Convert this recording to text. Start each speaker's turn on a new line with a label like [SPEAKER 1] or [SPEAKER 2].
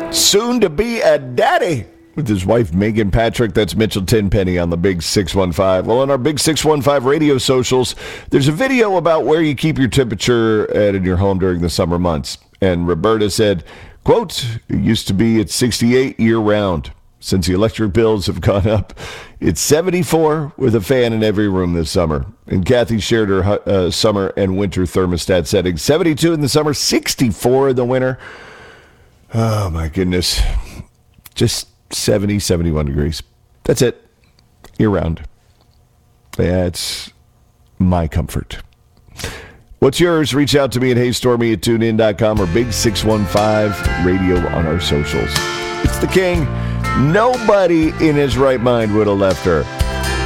[SPEAKER 1] Soon to be a daddy with his wife, Megan Patrick. That's Mitchell Tenpenny on the Big 615. Well, on our Big 615 radio socials, there's a video about where you keep your temperature in your home during the summer months. And Roberta said, quote, it used to be at 68 year-round. Since the electric bills have gone up, it's 74 with a fan in every room this summer. And Kathy shared her summer and winter thermostat settings. 72 in the summer, 64 in the winter. Oh, my goodness. Just 70, 71 degrees. That's it. Year-round. That's my comfort. What's yours? Reach out to me at HeyStormy@TuneIn.com or Big 615 Radio on our socials. It's the King. Nobody in his right mind would have left her.